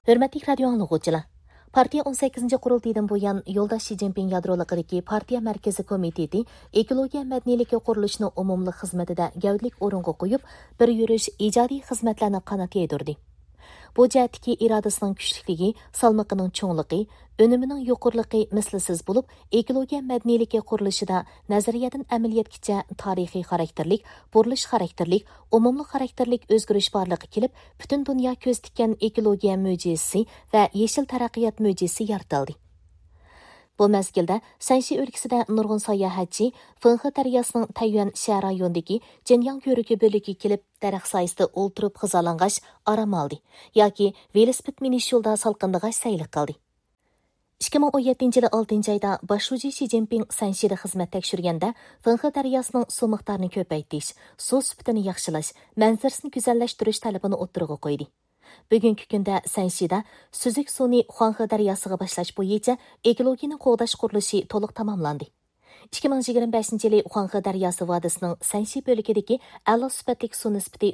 Hörmətli radio anlıqçılar. Partiya 18-ci qurultaydan buyan Yoldaş Xi Jinping yadroliqidagi Partiya Mərkəzi Komiteti ekologiya mədəniyyəti quruluşunun umumluq xizmətində gavdlik o'ringa qo'yib, bir yurish ijodiy xizmatlarni qanot yaydirdi. Bu jihatdagi irodasining kuchlikligi, salmoqining cho'ngligi, önümining yuqorligi mislsiz bo'lib, ekologiya mədəniyyəti qurilishida nazariyadan amaliyotgacha tarixiy xarakterlik, burilish xarakterlik, umumluq xarakterlik o'zgarish borligi kelib, butun dunyo ko'z tikkan ekologiya mo'jizasi va yeshil taraqqiyot mo'jizasi yaratildi. Bu mezgilda Shanxi o'lkasida nurg'un sayohatchi Fenghe daryosining Taiyuan shahar rayonidagi Jinyang yo'rigi bo'ligiga kelib, daraxt soyasida o'ltirib g'izalang'ash aram oldi yoki velosiped minish yo'lda salqindag'ash saylik qildi. 2017 yılı 6 ayda Başuji Xi Jinping Shanxida xizmat tekshirganda Fenghe daryosining suv miqdorini ko'paytirish, suv sifatini yaxshilash, manzarasini go'zallashtirish talabini o'ttirg'a qo'ydi. Bugungi kunda Shanxida suzuk suvni Huanghe daryosiga boshlash bo'yicha ekologiyani qo'g'dash qurilishi to'liq tamomlandi. 2025 yılı Huanghe daryosi vodisining Shanxi bo'lagidagi a'lo sifatli suv nisbati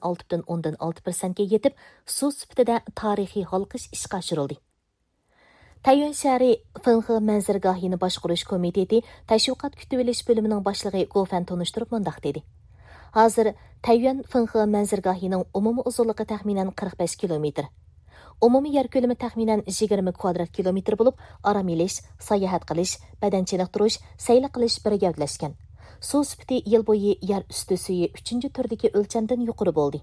96,6% ga yetib, suv sifatida tarixiy halqish ishga oshirildi. Taiyuan shahri Fenghe manzargohini boshqarish komiteti tashviqot kutib olish bo'limining boshlig'i Gofan tunishtirib mundaq dedi. Hozir Taiyuan Fenghe manzargohining umumiy uzunligi taxminan 45 kilometr. Umumiy yer ko'lami taxminan 20 kvadrat kilometr bo'lib, aram elish, sayohat qilish, badan chiniqtirish, sayli qilish birga gavdlashgan. Suv sifati yil bo'yi yer usti suvi 3-turdagi o'lchamdan yuqori bo'ldi.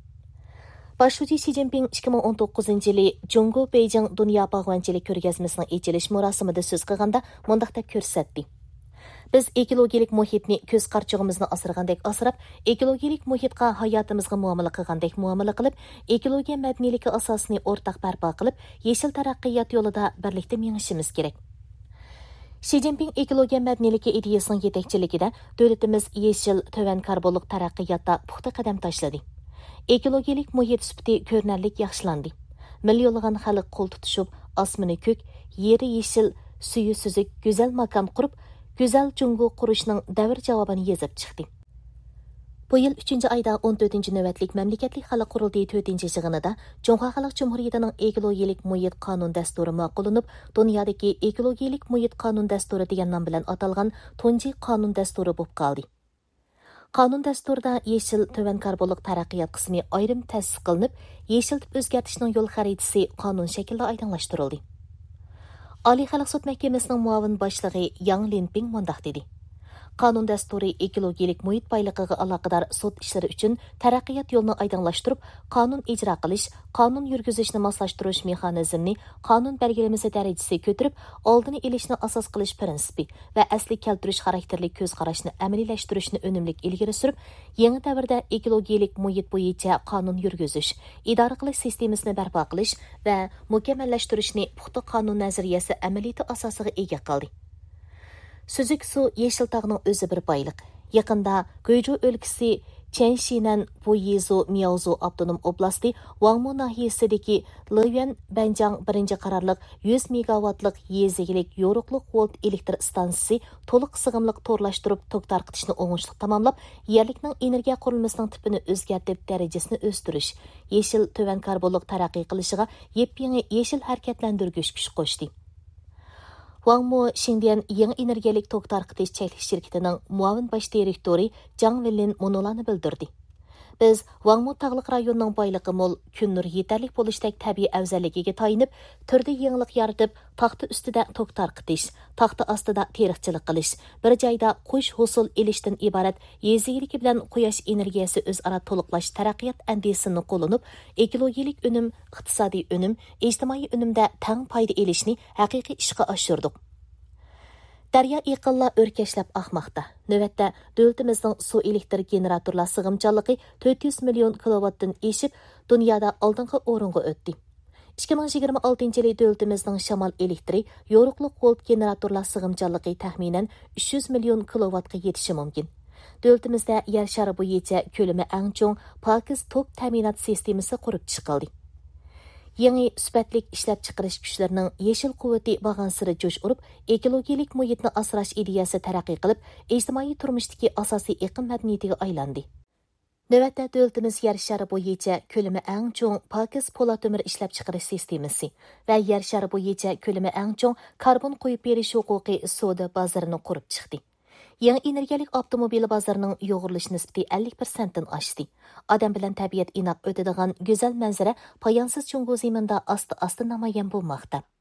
Başuji Xi Jinping 2019 yılı Jungo Beijing Dünya Bağvanchilik ko'rgazmasining ochilish marosimida so'z qilganda mundaq deb ko'rsatdi. Biz ekologik muhitni ko'z qarchig'imizni asragandek asrab, ekologik muhitga hayotimizga muomala qilgandek muomala qilib, ekologiya madaniyati asosini o'rtaq barpo qilib, yeshil taraqqiyot yo'lida birlikda mengishimiz kerak. Xi Jinping ekologiya madaniyati ideyasining yetakchiligida davlatimiz yeshil to'van karbonlik taraqqiyotda puxta qadam tashladi. Ekologik muhit sifati ko'rinarlik yaxshilandi. Millionlagan xalq qo'l tutishib, osmoni ko'k, yeri yeshil, suvi suzuk, go'zal makon qurib, go'zal Jungo qurishning davr javobini yezib chiqdi. Bu yil 3-ayda 14-navbatlik mamlakatlik xalq qurultiyi 4-yig'inida Jungha Xalq Jumhuriyatining ekologik muhit qonun dasturi ma'qullanib, dunyodagi ekologik muhit qonun dasturi degan nom bilan atalgan tunji qonun dasturi bo'lib qoldi. Qonun dasturida yeshil to'van karbonlik taraqqiyot qismi ayrim ta'sis qilinib, yeshil deb o'zgartishning yo'l xaritasi qonun shaklida oydinlashtirildi. Oliy xalq sud mahkamasining muavin boshlig'i Yang Linping mundaq dedi. Qonun dasturi ekologik muhit boyligiga aloqador sud ishlari uchun taraqqiyot yo'lini oydinlashtirib, qonun ijro qilish, qonun yurgizishni moslashtirish mexanizmini qonun belgilamasi darajasiga ko'tarib, oldini olishni asos qilish prinsipi va asli keltirish xarakterli ko'z qarashni amaliyalashtirishni unumli ilgari surib, yangi davrda ekologik muhit bo'yicha qonun yurgizish, idora qilish sistemasini barpo qilish va mukammallashtirishni puxta qonun nazariyasi amaliyati asosiga ega qildi. Suzuk suv yeshil tog'ning o'zi bir boyliq. Yaqinda Guizhou o'lkasi Chenshinan Buyizu Miaozu avtonom oblasti Wangmu nahiyasidagi Liyuan Banjang 1-qarorliq 100 megawattlik yezigilik yo'riqliq volt elektr stansiyasi to'liq sig'imliq to'rlashtirib tok tarqitishni o'ngishli tamomlab, yerlikning energiya qurilmasining tipini o'zgartirib darajasini o'stirish, yeshil to'van karbonlik taraqqiy qilishiga yepyangi yeshil harakatlantirgich kuch qo'shdi. Wangmu Xindian yangi energiyalik tok tarqitish cheklash shirkatining muavin bosh direktori Zhang Wenlin monolarni bildirdi. Biz Wangmu tog'liq rayonining boyligi mo'l, kun nur yetarli bo'lishdek tabiiy afzalligiga tayinib, turli yangilik yaratib, taxta ustida tok tarqitish, taxta ostida teriqchilik qilish, bir joyda qush hosil elishdan iborat yezigiligi bilan quyosh energiyasi o'zaro to'liqlash taraqqiyot andisini qo'llanib, ekologik unum, iqtisodiy unum, ijtimoiy unumda tang foyda elishni haqiqiy ishga oshirdik. Daryo iqinlar o'rkashlab oqmoqda. Navbatda davlatimizning suv elektr generatorlar sig'imchanligi 400 million kilovattdan eshib, dunyoda oldingi o'ringa o'tdi. 2026 yili davlatimizning shamol elektri yo'riqliq volt generatorlar sig'imchanligi taxminan 300 million kilovattga yetishi mumkin. Davlatimizda yer shari bo'yicha ko'lami eng cho'ng pokiz tok ta'minot sistemasi qurib chiqildi. Yangi sifatlik ishlab chiqarish kuchlarining yeshil quvvati bag'ansiri jo'sh urib, ekologik muhitni asrash ideyasi taraqqiy qilib, ijtimoiy turmushdagi asosiy iqlim madaniyatiga aylandi. Növətdə dövlətimiz yer şarı bo'yicha ko'lami eng cho'ng pokiz po'lat o'mir ishlab chiqarish sistemasi va yer shari bo'yicha ko'lami eng cho'ng karbon qo'yib berish huquqiy savdo bozorini qurib chiqdi. Yangi energiyalik avtomobil bozorining yo'g'irilish nisbati 50% dan oshdi. Odam bilan tabiat inoq o'tadigan go'zal manzara poyonsiz cho'ng'u zaminda asta-asta namoyon bo'lmoqda.